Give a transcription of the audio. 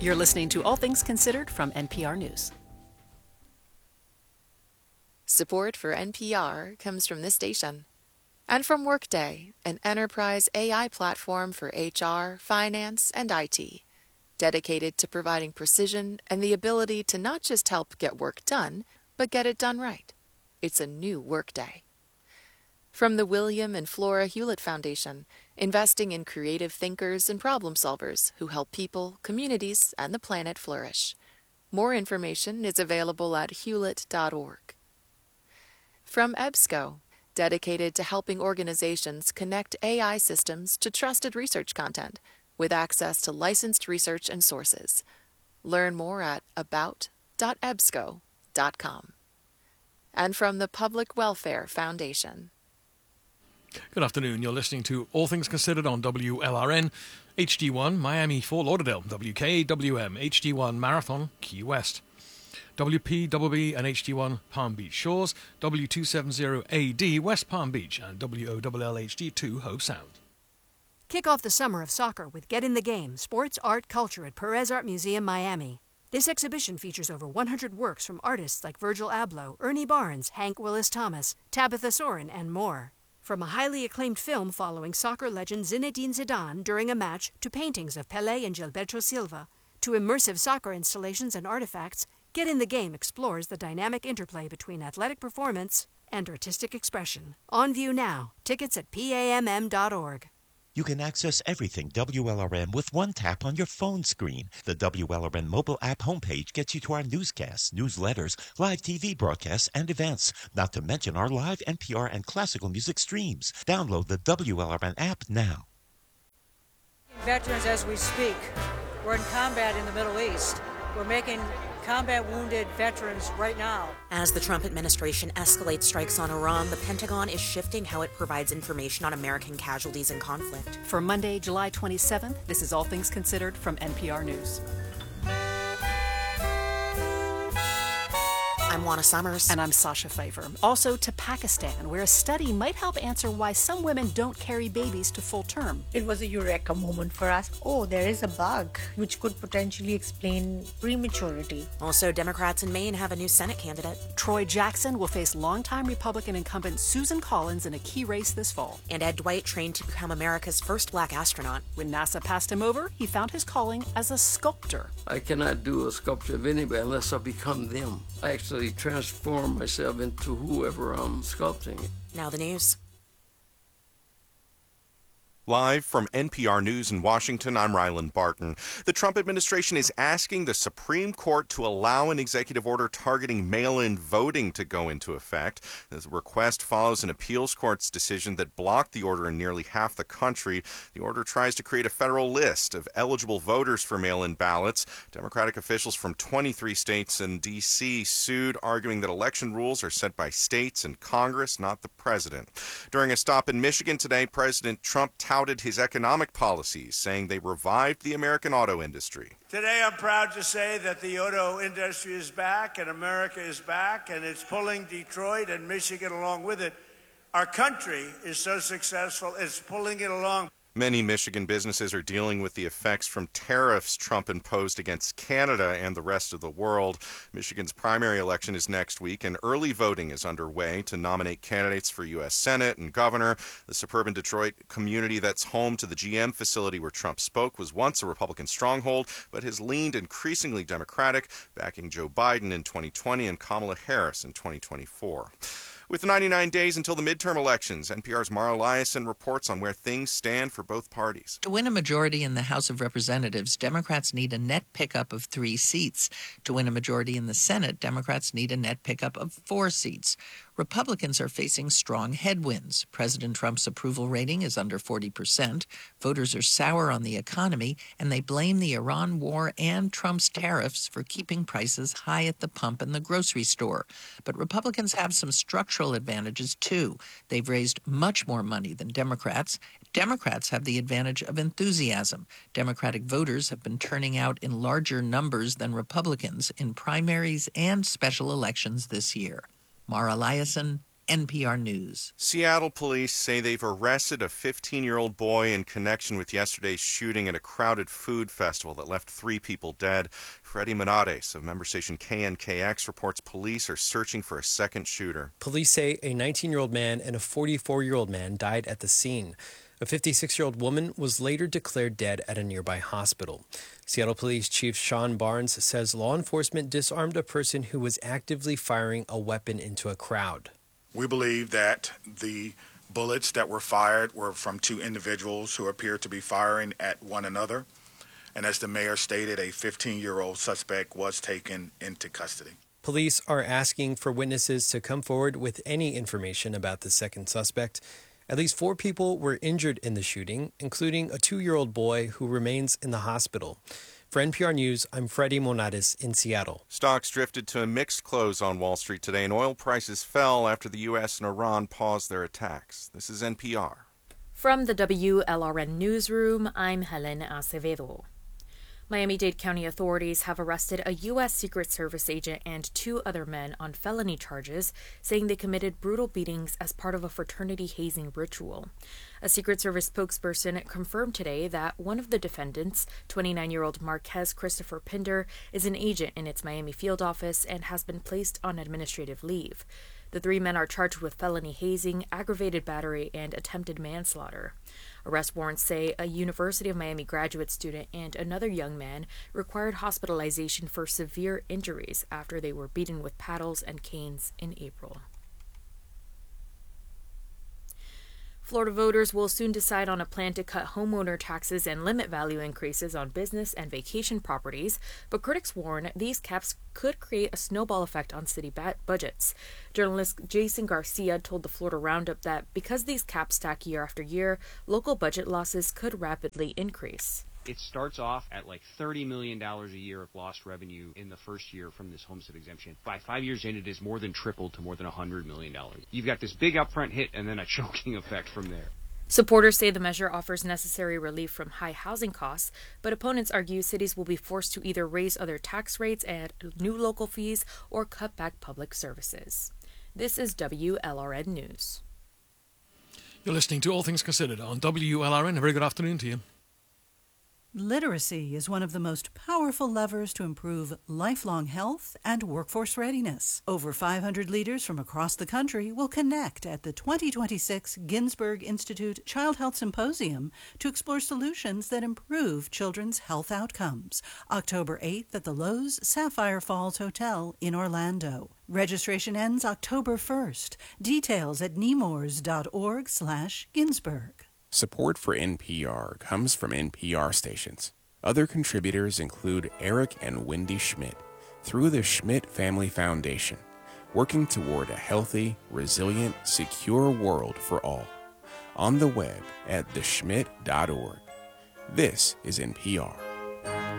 You're listening to All Things Considered from NPR News. Support for NPR comes from this station and from Workday, an enterprise AI platform for HR, finance, and IT, dedicated to providing precision and the ability to not just help get work done, but get it done right. It's a new Workday. From the William and Flora Hewlett Foundation, investing in creative thinkers and problem solvers who help people, communities, and the planet flourish. More information is available at hewlett.org. From EBSCO, dedicated to helping organizations connect AI systems to trusted research content with access to licensed research and sources. Learn more at about.ebsco.com. And from the Public Welfare Foundation. Good afternoon. You're listening to All Things Considered on WLRN, HD1, Miami, Fort Lauderdale, WKWM, HD1, Marathon, Key West, WPBB and HD1, Palm Beach Shores, W270AD, West Palm Beach, and WOLLHD2, Hope Sound. Kick off the summer of soccer with Get in the Game, Sports, Art, Culture at Perez Art Museum, Miami. This exhibition features over 100 works from artists like Virgil Abloh, Ernie Barnes, Hank Willis Thomas, Tabitha Soren, and more. From a highly acclaimed film following soccer legend Zinedine Zidane during a match to paintings of Pelé and Gilberto Silva, to immersive soccer installations and artifacts, Get in the Game explores the dynamic interplay between athletic performance and artistic expression. On view now. Tickets at PAMM.org. You can access everything WLRN with one tap on your phone screen. The WLRN mobile app homepage gets you to our newscasts, newsletters, live TV broadcasts, and events, not to mention our live NPR and classical music streams. Download the WLRN app now. Veterans as we speak. We're in combat in the Middle East. We're making combat wounded veterans right now. As the Trump administration escalates strikes on Iran, the Pentagon is shifting how it provides information on American casualties in conflict. For Monday, July 27th, this is All Things Considered from NPR News. I'm Juana Summers. And I'm Sasha Pfeiffer. Also to Pakistan, where a study might help answer why some women don't carry babies to full term. It was a eureka moment for us. Oh, there is a bug, which could potentially explain prematurity. Also, Democrats in Maine have a new Senate candidate. Troy Jackson will face longtime Republican incumbent Susan Collins in a key race this fall. And Ed Dwight trained to become America's first black astronaut. When NASA passed him over, he found his calling as a sculptor. I cannot do a sculpture of anybody unless I become them. I actually transform myself into whoever I'm sculpting. Now the news. Live from NPR News in Washington, I'm Ryland Barton. The Trump administration is asking the Supreme Court to allow an executive order targeting mail-in voting to go into effect. The request follows an appeals court's decision that blocked the order in nearly half the country. The order tries to create a federal list of eligible voters for mail-in ballots. Democratic officials from 23 states and D.C. sued, arguing that election rules are set by states and Congress, not the president. During a stop in Michigan today, President Trump touted his economic policies, saying they revived the American auto industry. Today, I'm proud to say that the auto industry is back and America is back, and it's pulling Detroit and Michigan along with it. Our country is so successful, it's pulling it along. Many Michigan businesses are dealing with the effects from tariffs Trump imposed against Canada and the rest of the world. Michigan's primary election is next week, and early voting is underway to nominate candidates for U.S. Senate and governor. The suburban Detroit community that's home to the GM facility where Trump spoke was once a Republican stronghold, but has leaned increasingly Democratic, backing Joe Biden in 2020 and Kamala Harris in 2024. With 99 days until the midterm elections, NPR's Mara Liasson reports on where things stand for both parties. To win a majority in the House of Representatives, Democrats need a net pickup of 3 seats. To win a majority in the Senate, Democrats need a net pickup of 4 seats. Republicans are facing strong headwinds. President Trump's approval rating is under 40%. Voters are sour on the economy, and they blame the Iran war and Trump's tariffs for keeping prices high at the pump and the grocery store. But Republicans have some structural advantages, too. They've raised much more money than Democrats. Democrats have the advantage of enthusiasm. Democratic voters have been turning out in larger numbers than Republicans in primaries and special elections this year. Mara Liasson, NPR News. Seattle police say they've arrested a 15-year-old boy in connection with yesterday's shooting at a crowded food festival that left 3 people dead. Freddie Monades of member station KNKX reports police are searching for a second shooter. Police say a 19-year-old man and a 44-year-old man died at the scene. A 56-year-old woman was later declared dead at a nearby hospital. Seattle Police Chief Sean Barnes says law enforcement disarmed a person who was actively firing a weapon into a crowd. We believe that the bullets that were fired were from 2 individuals who appeared to be firing at one another. And as the mayor stated, a 15-year-old suspect was taken into custody. Police are asking for witnesses to come forward with any information about the second suspect. At least 4 people were injured in the shooting, including a 2-year-old boy who remains in the hospital. For NPR News, I'm Freddie Monades in Seattle. Stocks drifted to a mixed close on Wall Street today, and oil prices fell after the U.S. and Iran paused their attacks. This is NPR. From the WLRN Newsroom, I'm Helen Acevedo. Miami-Dade County authorities have arrested a U.S. Secret Service agent and 2 other men on felony charges, saying they committed brutal beatings as part of a fraternity hazing ritual. A Secret Service spokesperson confirmed today that one of the defendants, 29-year-old Marquez Christopher Pinder, is an agent in its Miami field office and has been placed on administrative leave. The 3 men are charged with felony hazing, aggravated battery, and attempted manslaughter. Arrest warrants say a University of Miami graduate student and another young man required hospitalization for severe injuries after they were beaten with paddles and canes in April. Florida voters will soon decide on a plan to cut homeowner taxes and limit value increases on business and vacation properties, but critics warn these caps could create a snowball effect on city budgets. Journalist Jason Garcia told the Florida Roundup that because these caps stack year after year, local budget losses could rapidly increase. It starts off at like $30 million a year of lost revenue in the first year from this homestead exemption. By 5 years in, it is more than tripled to more than $100 million. You've got this big upfront hit and then a choking effect from there. Supporters say the measure offers necessary relief from high housing costs, but opponents argue cities will be forced to either raise other tax rates, add new local fees, or cut back public services. This is WLRN News. You're listening to All Things Considered on WLRN. A very good afternoon to you. Literacy is one of the most powerful levers to improve lifelong health and workforce readiness. Over 500 leaders from across the country will connect at the 2026 Ginsberg Institute Child Health Symposium to explore solutions that improve children's health outcomes. October 8th at the Loews Sapphire Falls Hotel in Orlando. Registration ends October 1st. Details at nemours.org/Ginsberg. Support for NPR comes from NPR stations. Other contributors include Eric and Wendy Schmidt through the Schmidt Family Foundation, working toward a healthy, resilient, secure world for all. On the web at theschmidt.org. This is NPR.